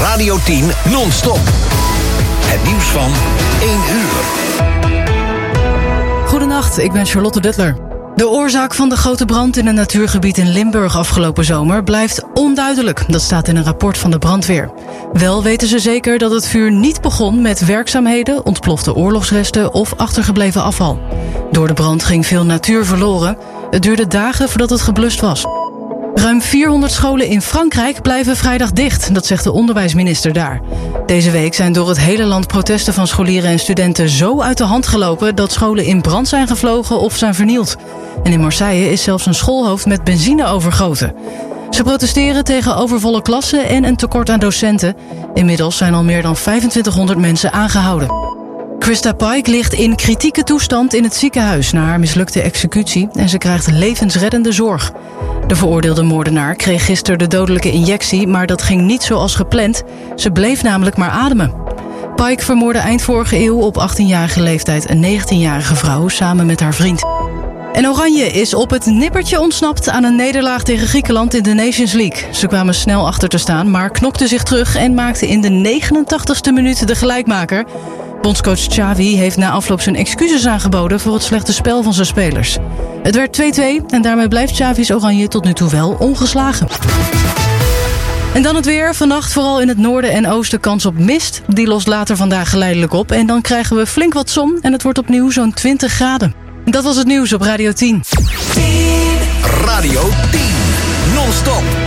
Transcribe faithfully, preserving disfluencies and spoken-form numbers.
Radio tien non-stop. Het nieuws van één uur. Goedenacht, ik ben Charlotte Duttler. De oorzaak van de grote brand in een natuurgebied in Limburg afgelopen zomer blijft onduidelijk. Dat staat in een rapport van de brandweer. Wel weten ze zeker dat het vuur niet begon met werkzaamheden, ontplofte oorlogsresten of achtergebleven afval. Door de brand ging veel natuur verloren. Het duurde dagen voordat het geblust was. Ruim vierhonderd scholen in Frankrijk blijven vrijdag dicht, dat zegt de onderwijsminister daar. Deze week zijn door het hele land protesten van scholieren en studenten zo uit de hand gelopen dat scholen in brand zijn gevlogen of zijn vernield. En in Marseille is zelfs een schoolhoofd met benzine overgoten. Ze protesteren tegen overvolle klassen en een tekort aan docenten. Inmiddels zijn al meer dan vijfentwintighonderd mensen aangehouden. Krista Pike ligt in kritieke toestand in het ziekenhuis na haar mislukte executie en ze krijgt levensreddende zorg. De veroordeelde moordenaar kreeg gisteren de dodelijke injectie, maar dat ging niet zoals gepland. Ze bleef namelijk maar ademen. Pike vermoordde eind vorige eeuw op achttienjarige leeftijd een negentienjarige vrouw samen met haar vriend. En Oranje is op het nippertje ontsnapt aan een nederlaag tegen Griekenland in de Nations League. Ze kwamen snel achter te staan, maar knokten zich terug en maakten in de negenentachtigste minuut de gelijkmaker. Bondscoach Xavi heeft na afloop zijn excuses aangeboden voor het slechte spel van zijn spelers. Het werd twee-twee en daarmee blijft Xavi's Oranje tot nu toe wel ongeslagen. En dan het weer. Vannacht vooral in het noorden en oosten kans op mist. Die lost later vandaag geleidelijk op. En dan krijgen we flink wat zon en het wordt opnieuw zo'n twintig graden. Dat was het nieuws op Radio tien. Radio tien non-stop.